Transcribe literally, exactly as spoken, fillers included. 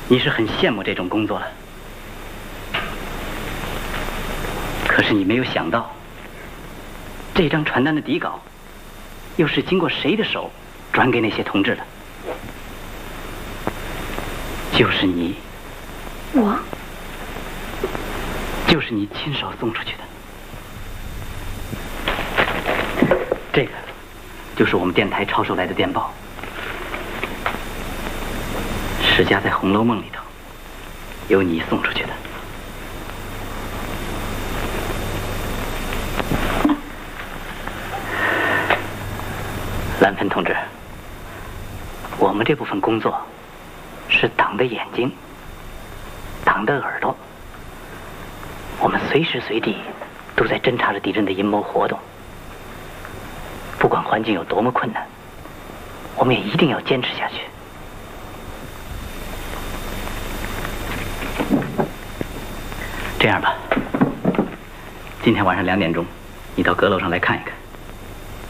你是很羡慕这种工作了，可是你没有想到，这张传单的底稿，又是经过谁的手转给那些同志的？就是你。 我？ 就是你亲手送出去的。这个，就是我们电台抄收来的电报。 史家在《红楼梦》里头，有你送出去的。蓝芬同志，我们这部分工作是党的眼睛，党的耳朵，我们随时随地都在侦查着敌人的阴谋活动。不管环境有多么困难，我们也一定要坚持下去。 这样吧，今天晚上两点钟，你到阁楼上来看一看。